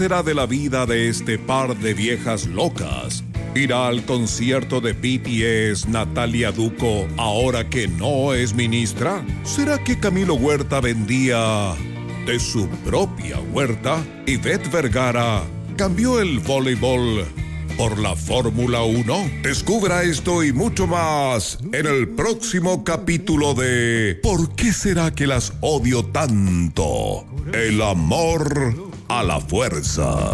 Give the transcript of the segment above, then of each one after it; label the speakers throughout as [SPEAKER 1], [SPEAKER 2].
[SPEAKER 1] será de la vida de este par de viejas locas? ¿Irá al concierto de BTS Natalia Duco ahora que no es ministra? ¿Será que Camilo Huerta vendía de su propia huerta? ¿Ivette Vergara cambió el voleibol por la Fórmula 1? Descubra esto y mucho más en el próximo capítulo de ¿Por qué será que las odio tanto? El amor a la fuerza.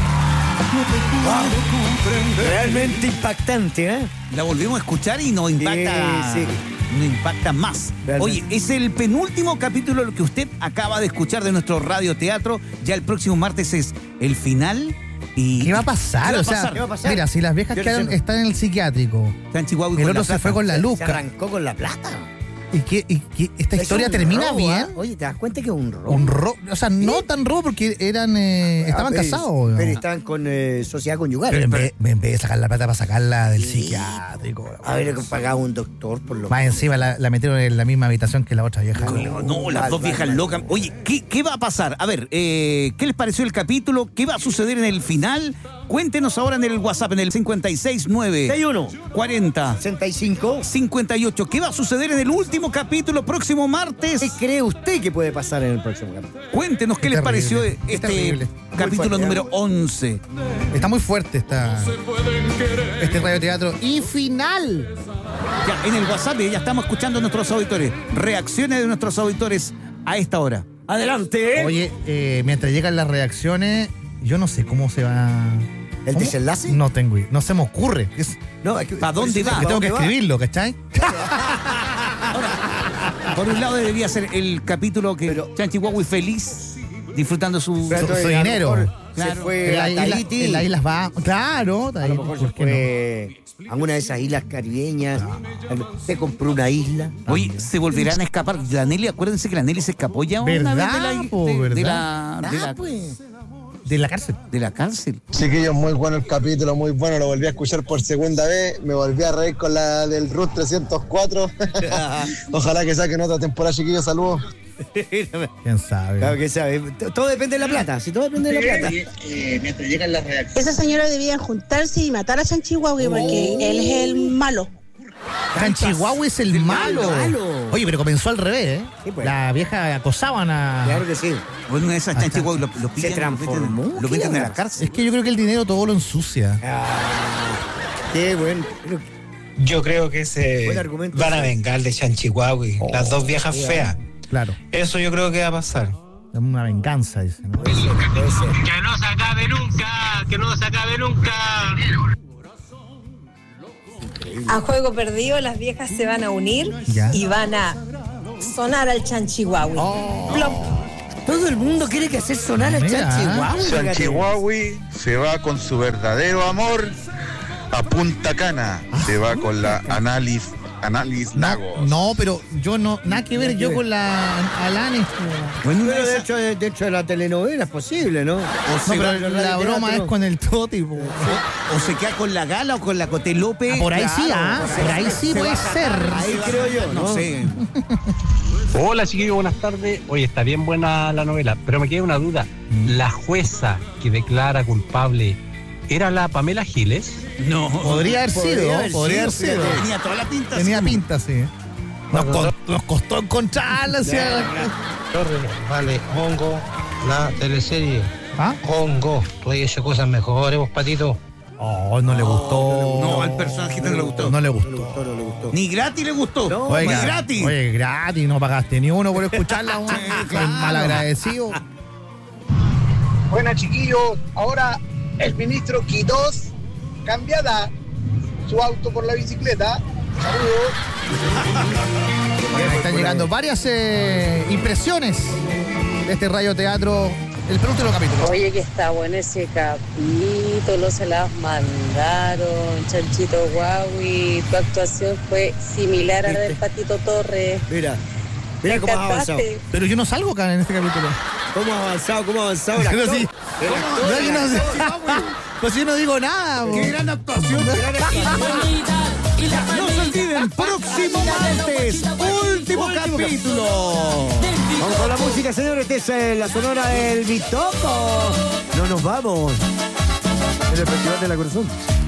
[SPEAKER 2] Wow. Realmente impactante, ¿eh?
[SPEAKER 3] La volvimos a escuchar y nos impacta,
[SPEAKER 2] sí.
[SPEAKER 3] Nos impacta más.
[SPEAKER 2] Realmente.
[SPEAKER 3] Oye, es el penúltimo capítulo que usted acaba de escuchar de nuestro radioteatro. Ya el próximo martes es el final. Y
[SPEAKER 4] ¿Qué va a pasar?
[SPEAKER 2] ¿Qué va a pasar?
[SPEAKER 4] Mira, si las viejas están en el psiquiátrico,
[SPEAKER 3] Está en Chihuahua y
[SPEAKER 4] el
[SPEAKER 3] con
[SPEAKER 4] otro
[SPEAKER 3] la
[SPEAKER 4] se
[SPEAKER 3] plata.
[SPEAKER 4] fue con la luz.
[SPEAKER 2] Se arrancó con la plata.
[SPEAKER 4] ¿Y que esta
[SPEAKER 2] Es
[SPEAKER 4] historia
[SPEAKER 2] un
[SPEAKER 4] termina
[SPEAKER 2] robo,
[SPEAKER 4] bien?
[SPEAKER 2] ¿eh? Oye, ¿te das cuenta que es un robo?
[SPEAKER 4] Un robo, o sea, no tan robo porque estaban casados.
[SPEAKER 2] Pero estaban con sociedad conyugal.
[SPEAKER 4] Pero en vez de sacar la plata para sacarla del psiquiátrico.
[SPEAKER 2] Haber pagado un doctor por lo
[SPEAKER 4] Más encima la metieron en la misma habitación que la otra vieja.
[SPEAKER 3] No, las dos viejas locas. Oye, ¿qué va a pasar? A ver, ¿qué les pareció el capítulo? ¿Qué va a suceder en el final? Cuéntenos ahora en el WhatsApp, en el 569
[SPEAKER 2] 61
[SPEAKER 3] 40
[SPEAKER 2] 65.
[SPEAKER 3] 58. ¿Qué va a suceder en el último capítulo próximo martes?
[SPEAKER 2] ¿Qué cree usted que puede pasar en el próximo capítulo?
[SPEAKER 3] Cuéntenos qué
[SPEAKER 4] Es
[SPEAKER 3] les
[SPEAKER 4] terrible,
[SPEAKER 3] pareció
[SPEAKER 4] es
[SPEAKER 3] este
[SPEAKER 4] terrible.
[SPEAKER 3] capítulo
[SPEAKER 2] Muy fuerte,
[SPEAKER 3] número 11.
[SPEAKER 4] Está muy fuerte este radioteatro. Y final.
[SPEAKER 3] Ya, en el WhatsApp ya estamos escuchando a nuestros auditores. Reacciones de nuestros auditores a esta hora.
[SPEAKER 2] Adelante.
[SPEAKER 4] Oye, mientras llegan las reacciones, yo no sé cómo se va.
[SPEAKER 2] ¿El
[SPEAKER 4] ¿Cómo?
[SPEAKER 2] desenlace?
[SPEAKER 4] No tengo idea. No se me ocurre.
[SPEAKER 2] No, es que,
[SPEAKER 3] ¿Para dónde va?
[SPEAKER 4] Que tengo que escribirlo, ¿cachai?
[SPEAKER 3] Por un lado debería ser el capítulo que
[SPEAKER 2] Pero-
[SPEAKER 3] Chanchi Huahui feliz, disfrutando su
[SPEAKER 2] Pero
[SPEAKER 4] su
[SPEAKER 2] a lo
[SPEAKER 4] dinero.
[SPEAKER 2] mejor
[SPEAKER 3] Claro.
[SPEAKER 2] Se fue a
[SPEAKER 4] En
[SPEAKER 2] Tahití.
[SPEAKER 4] las islas va. Claro,
[SPEAKER 2] A
[SPEAKER 4] Tahití,
[SPEAKER 2] lo mejor
[SPEAKER 4] ¿por
[SPEAKER 2] se
[SPEAKER 4] qué
[SPEAKER 2] fue a una de esas islas caribeñas. Se compró una isla.
[SPEAKER 3] Oye, se volverán a escapar. La Nelly, acuérdense que la Nelly se escapó ya una
[SPEAKER 4] ¿Verdad,
[SPEAKER 3] vez de la,
[SPEAKER 4] po,
[SPEAKER 3] de
[SPEAKER 4] verdad?
[SPEAKER 3] la
[SPEAKER 2] Pues.
[SPEAKER 4] no? De la cárcel.
[SPEAKER 3] de la cárcel.
[SPEAKER 5] Chiquillos, muy bueno el capítulo, muy bueno, lo volví a escuchar por segunda vez, me volví a reír con la del RUT 304. Ojalá que saquen otra temporada, chiquillos, saludos.
[SPEAKER 4] ¿Quién sabe?
[SPEAKER 2] Claro que sabe. Todo depende de la plata. Si todo depende de la plata.
[SPEAKER 5] Mientras llegan las reacciones.
[SPEAKER 6] Esa señora debía juntarse y matar a Chanchi Huahui porque él es el malo.
[SPEAKER 4] Chihuahua es el malo.
[SPEAKER 2] malo.
[SPEAKER 4] Oye, pero comenzó al revés, ¿eh?
[SPEAKER 2] Sí, pues.
[SPEAKER 4] La vieja acosaban a.
[SPEAKER 2] Claro que sí.
[SPEAKER 3] Bueno, una de esas Chanchi Huahui lo pillan,
[SPEAKER 2] transformó.
[SPEAKER 3] lo
[SPEAKER 2] ¿Qué
[SPEAKER 3] meten en la
[SPEAKER 2] onda?
[SPEAKER 3] cárcel.
[SPEAKER 4] Es que yo creo que el dinero todo lo ensucia.
[SPEAKER 2] Qué bueno. Pero-
[SPEAKER 7] Yo creo que se
[SPEAKER 2] Buen argumento,
[SPEAKER 7] van a
[SPEAKER 2] sí.
[SPEAKER 7] vengar de Chanchihuahui, las dos viejas feas.
[SPEAKER 4] Claro.
[SPEAKER 7] Eso yo creo que va a pasar.
[SPEAKER 4] Es una venganza, dice, ¿no?
[SPEAKER 7] Que no se acabe nunca, que no se acabe nunca.
[SPEAKER 8] A juego perdido, las viejas se van a unir
[SPEAKER 4] Ya.
[SPEAKER 8] y van a sonar al Chanchihuahui. Plop.
[SPEAKER 2] Todo el mundo quiere que hacer sonar a
[SPEAKER 4] Mira.
[SPEAKER 2] Chanchihuahui.
[SPEAKER 9] Chanchihuahui se va con su verdadero amor a Punta Cana. Se va con la Análisis Nagos.
[SPEAKER 4] No, pero yo no, nada que ver yo con la Alanis.
[SPEAKER 3] Bueno, una
[SPEAKER 2] Pero
[SPEAKER 3] de
[SPEAKER 2] de
[SPEAKER 3] esas-
[SPEAKER 2] hecho de la telenovela es posible, ¿no?
[SPEAKER 4] No, pero la broma es con el Toti. Po.
[SPEAKER 3] o se queda con la Gala o con la Coté López.
[SPEAKER 4] Por ahí sí,
[SPEAKER 3] Claro,
[SPEAKER 4] por ahí sí puede ser.
[SPEAKER 2] Ahí creo yo,
[SPEAKER 3] No
[SPEAKER 2] ¿no?
[SPEAKER 3] sé.
[SPEAKER 10] Hola chiquillos, buenas tardes. Oye, está bien buena la novela, pero me queda una duda. ¿La jueza que declara culpable era la Pamela Giles?
[SPEAKER 3] No.
[SPEAKER 4] Podría haber sido.
[SPEAKER 3] Tenía toda la pinta.
[SPEAKER 4] Tenía
[SPEAKER 3] así.
[SPEAKER 4] pinta, sí. Nos costó encontrarla. ¿Sí?
[SPEAKER 7] Vale, Hongo, la teleserie.
[SPEAKER 4] ¿Ah?
[SPEAKER 7] Hongo, tú has hecho cosas mejores, vos, patito.
[SPEAKER 4] Oh, no le gustó.
[SPEAKER 3] No, al personajito no le gustó.
[SPEAKER 4] No le gustó.
[SPEAKER 2] No le gustó.
[SPEAKER 3] Ni gratis le gustó.
[SPEAKER 2] No,
[SPEAKER 3] Ni
[SPEAKER 4] Oiga,
[SPEAKER 3] gratis.
[SPEAKER 4] Oye, gratis, no pagaste ni uno por escucharla.
[SPEAKER 3] claro.
[SPEAKER 4] Mal agradecido.
[SPEAKER 5] Buena, chiquillos, ahora el ministro Quitós cambiará su auto por la bicicleta. Saludos.
[SPEAKER 4] Están llegando varias impresiones de este radioteatro, el penúltimo capítulo.
[SPEAKER 8] Oye, que está bueno ese capítulo, se las mandaron, Chanchito Huahui. Tu actuación fue similar a la del Patito Torres.
[SPEAKER 2] Mira cómo ha avanzado.
[SPEAKER 8] Encantaste.
[SPEAKER 4] Pero yo no salgo acá en este capítulo.
[SPEAKER 2] ¿Cómo ha avanzado el
[SPEAKER 4] Pero
[SPEAKER 2] actor?
[SPEAKER 4] sí.
[SPEAKER 2] El actor,
[SPEAKER 4] No, yo no
[SPEAKER 2] el
[SPEAKER 4] sé.
[SPEAKER 2] actor.
[SPEAKER 4] Pues yo no digo nada.
[SPEAKER 3] Qué gran actuación. No se olviden Recuerden, próximo martes, último capítulo.
[SPEAKER 2] Vamos con la música, señores. Esta es la sonora del Bitoco. No nos vamos. En el Festival de la Corazón.